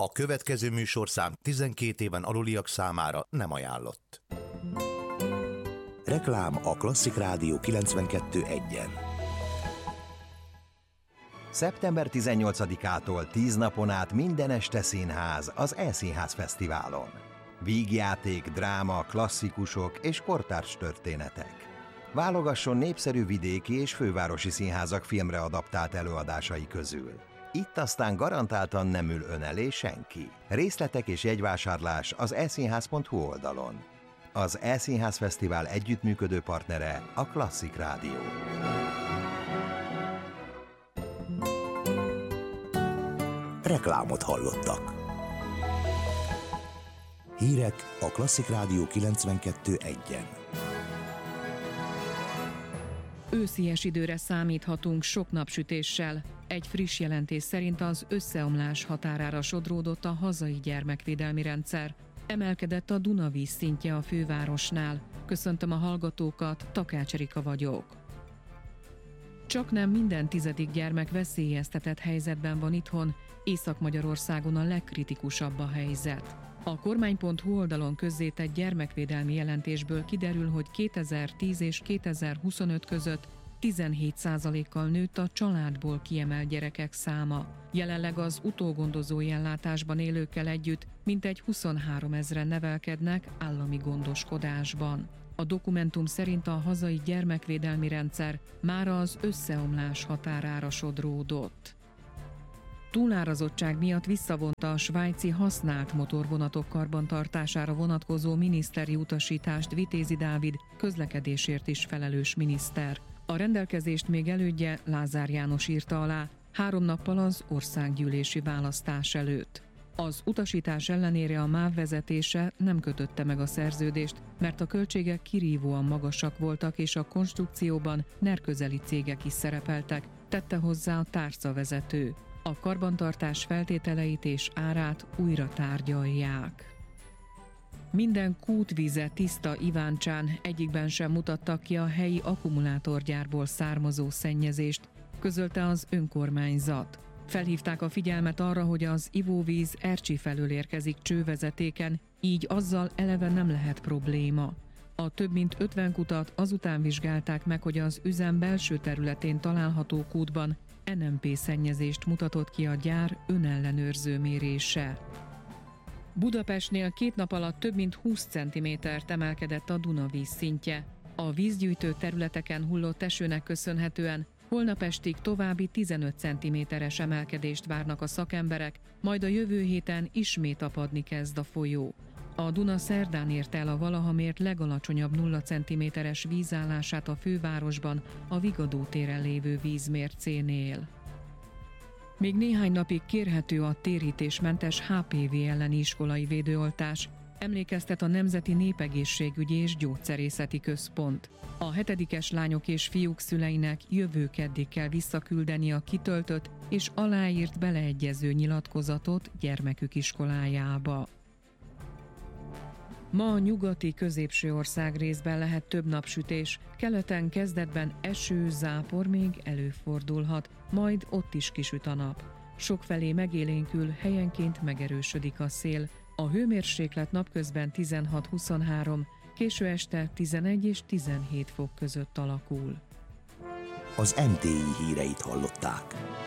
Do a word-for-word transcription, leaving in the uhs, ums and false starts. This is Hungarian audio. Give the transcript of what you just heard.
A következő műsorszám tizenkét éven aluliak számára nem ajánlott. Reklám a Klasszik Rádió kilencvenkettő egyen. szeptember tizennyolcadikától tíz napon át minden este színház az E-Színház Fesztiválon. Vígjáték, dráma, klasszikusok és kortárs történetek. Válogasson népszerű vidéki és fővárosi színházak filmre adaptált előadásai közül. Itt aztán garantáltan nem ül ön elé senki. Részletek és jegyvásárlás az e színház pont hu oldalon. Az E-Színház Fesztivál együttműködő partnere a Klasszik Rádió. Reklámot hallottak. Hírek a Klasszik Rádió kilencvenkettő egyen. Őszies időre számíthatunk sok napsütéssel. Egy friss jelentés szerint az összeomlás határára sodródott a hazai gyermekvédelmi rendszer. Emelkedett a Dunavíz szintje a fővárosnál. Köszöntöm a hallgatókat, Takács Erika vagyok. Csaknem minden tizedik gyermek veszélyeztetett helyzetben van itthon, Észak-Magyarországon a legkritikusabb a helyzet. A kormány pont hu oldalon közzétett gyermekvédelmi jelentésből kiderül, hogy kétezer-tíz és kétezer-huszonöt között tizenhét százalékkal nőtt a családból kiemelt gyerekek száma. Jelenleg az utógondozói ellátásban élőkkel együtt mintegy huszonhárom ezren nevelkednek állami gondoskodásban. A dokumentum szerint a hazai gyermekvédelmi rendszer mára az összeomlás határára sodródott. Túlárazottság miatt visszavonta a svájci használt motorvonatok karbantartására vonatkozó miniszteri utasítást Vitézi Dávid, közlekedésért is felelős miniszter. A rendelkezést még elődje, Lázár János írta alá, három nappal az országgyűlési választás előtt. Az utasítás ellenére a MÁV vezetése nem kötötte meg a szerződést, mert a költségek kirívóan magasak voltak, és a konstrukcióban nerközeli cégek is szerepeltek, tette hozzá a tárcavezető. A karbantartás feltételeit és árát újra tárgyalják. Minden kútvíze tiszta Iváncsán, egyikben sem mutattak ki a helyi akkumulátorgyárból származó szennyezést, közölte az önkormányzat. Felhívták a figyelmet arra, hogy az ivóvíz Ercsi felől érkezik csővezetéken, így azzal eleve nem lehet probléma. A több mint ötven kutat azután vizsgálták meg, hogy az üzem belső területén található kútban en em pé szennyezést mutatott ki a gyár önellenőrző mérése. Budapestnél két nap alatt több mint húsz centimétert emelkedett a Dunavíz szintje. A vízgyűjtő területeken hullott esőnek köszönhetően holnap estig további tizenöt centiméteres emelkedést várnak a szakemberek, majd a jövő héten ismét apadni kezd a folyó. A Duna szerdán érte el a valaha mért legalacsonyabb nulla centiméteres vízállását a fővárosban, a Vigadó téren lévő vízmércénél. Még néhány napig kérhető a térítésmentes há pé vé elleni iskolai védőoltás, emlékeztet a Nemzeti Népegészségügyi és Gyógyszerészeti Központ. A hetedikes lányok és fiúk szüleinek jövő keddig kell visszaküldeni a kitöltött és aláírt beleegyező nyilatkozatot gyermekük iskolájába. Ma a nyugati középső ország részben lehet több napsütés, keleten kezdetben eső, zápor még előfordulhat, majd ott is kisüt a nap. Sokfelé megélénkül, helyenként megerősödik a szél. A hőmérséklet napközben tizenhat-huszonhárom, késő este tizenegy és tizenhét fok között alakul. Az em té i híreit hallották.